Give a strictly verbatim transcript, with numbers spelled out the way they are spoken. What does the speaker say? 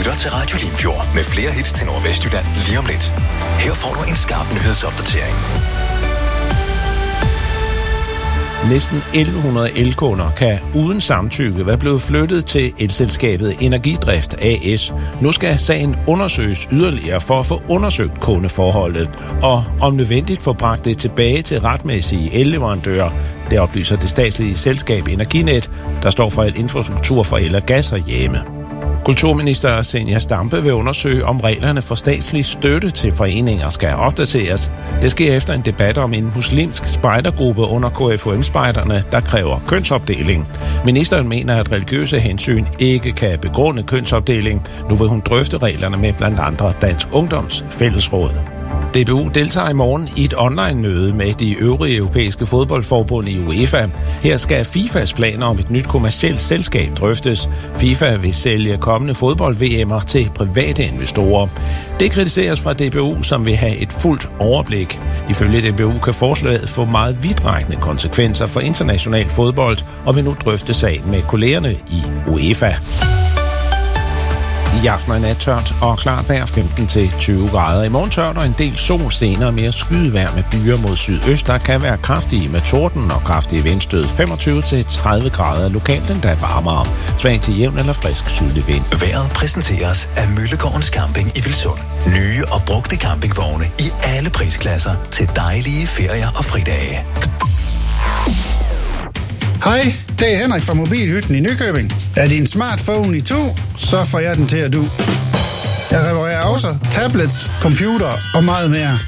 lytter til Radio Limfjord med flere hits til Nordvestjylland lige om lidt. Her får du en skarp nyhedsopdatering. Næsten elleve hundrede elkunder kan uden samtykke være blevet flyttet til elselskabet Energidrift A S. Nu skal sagen undersøges yderligere for at få undersøgt kundeforholdet, og om nødvendigt få bragt det tilbage til retmæssige elleverandører. Det oplyser det statslige selskab Energinet, der står for al infrastruktur for el og gas herhjemme. Kulturminister Zenia Stampe vil undersøge, om reglerne for statslig støtte til foreninger skal opdateres. Det sker efter en debat om en muslimsk spejdergruppe under K F U M-spejderne, der kræver kønsopdeling. Ministeren mener, at religiøse hensyn ikke kan begrunde kønsopdeling. Nu vil hun drøfte reglerne med blandt andre Dansk Ungdoms Fællesråd. D B U deltager i morgen i et online-møde med de øvrige europæiske fodboldforbund i UEFA. Her skal FIFAs planer om et nyt kommercielt selskab drøftes. FIFA vil sælge kommende fodbold-V M'er til private investorer. Det kritiseres fra D B U, som vil have et fuldt overblik. Ifølge D B U kan forslaget få meget vidtrækkende konsekvenser for international fodbold, og vil nu drøfte sagen med kollegerne i UEFA. I aften og nat tørt og klart vejr femten til tyve grader. I morgen tørt og en del sol, senere mere skydevejr med byer mod sydøst. Der kan være kraftige med torden og kraftige vindstød. femogtyve til tredive grader lokalt, endda varmere. Svag til jævn eller frisk sydlig vind. Vejret præsenteres af Møllegårdens Camping i Vilsund. Nye og brugte campingvogne i alle prisklasser til dejlige ferier og fridage. Hej, det er Henrik fra Mobilhytten i Nykøbing. Er din smartphone i to, så får jeg den til at du. Jeg reparerer også tablets, computer og meget mere.